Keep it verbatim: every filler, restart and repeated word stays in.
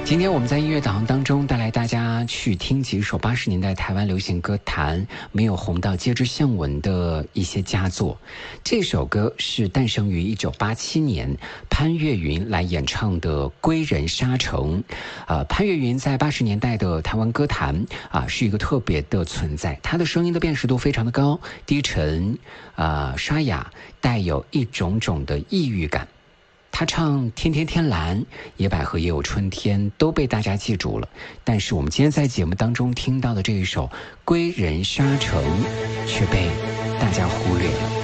今天我们在音乐导航当中带来大家去听几首八十年代台湾流行歌坛没有红到街知巷闻的一些佳作。这首歌是诞生于一九八七年，潘越云来演唱的《归人沙城》。呃，潘越云在八十年代的台湾歌坛啊、呃、是一个特别的存在，他的声音的辨识度非常的高，低沉啊、呃、沙哑，带有一种种的异域感。他唱天天天蓝，野百合也有春天，都被大家记住了。但是我们今天在节目当中听到的这一首《归人沙城》却被大家忽略了。